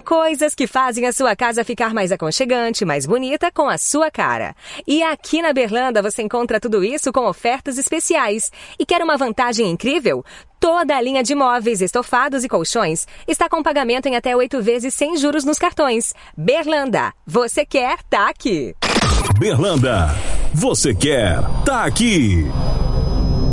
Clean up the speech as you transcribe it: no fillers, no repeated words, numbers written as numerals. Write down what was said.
Coisas que fazem a sua casa ficar mais aconchegante, mais bonita, com a sua cara. E aqui na Berlanda você encontra tudo isso com ofertas especiais. E quer uma vantagem incrível? Toda a linha de móveis, estofados e colchões está com pagamento em até 8 vezes sem juros nos cartões. Berlanda, você quer, tá aqui. Berlanda, você quer, tá aqui.